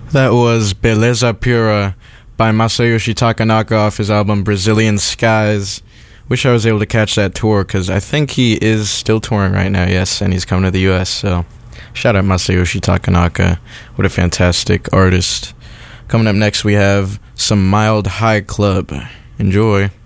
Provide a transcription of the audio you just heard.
That was Beleza Pura by Masayoshi Takanaka off his album Brazilian Skies. Wish I was able to catch that tour, because I think he is still touring right now, yes, and he's coming to the U.S., so shout out Masayoshi Takanaka. What a fantastic artist. Coming up next, we have some Mild High Club. Enjoy.